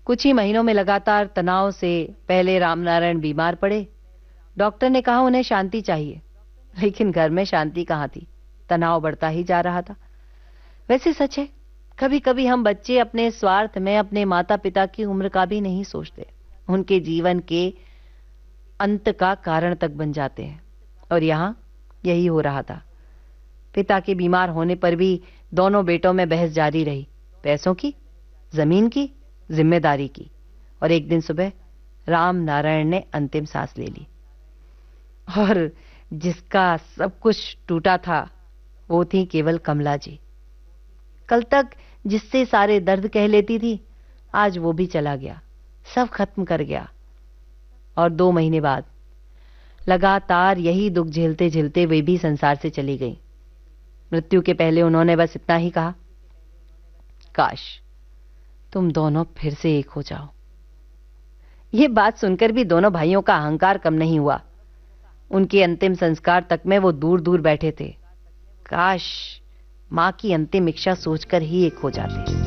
कुछ ही महीनों में लगातार तनाव से पहले रामनारायण बीमार पड़े। डॉक्टर ने कहा उन्हें शांति चाहिए, लेकिन घर में शांति कहाँ थी, तनाव बढ़ता ही जा रहा था। वैसे सच है, कभी कभी हम बच्चे अपने स्वार्थ में अपने माता पिता की उम्र का भी नहीं सोचते, उनके जीवन के अंत का कारण तक बन जाते हैं। और यहां यही हो रहा था। पिता के बीमार होने पर भी दोनों बेटों में बहस जारी रही, पैसों की, जमीन की, जिम्मेदारी की। और एक दिन सुबह राम नारायण ने अंतिम सांस ले ली, और जिसका सब कुछ टूटा था वो थी केवल कमला जी। कल तक जिससे सारे दर्द कह लेती थी, आज वो भी चला गया, सब खत्म कर गया। और 2 महीने बाद लगातार यही दुख झेलते झेलते वे भी संसार से चली गई। मृत्यु के पहले उन्होंने बस इतना ही कहा, काश तुम दोनों फिर से एक हो जाओ। ये बात सुनकर भी दोनों भाइयों का अहंकार कम नहीं हुआ। उनके अंतिम संस्कार तक में वो दूर दूर बैठे थे। काश मां की अंतिम इच्छा सोचकर ही एक हो जाते।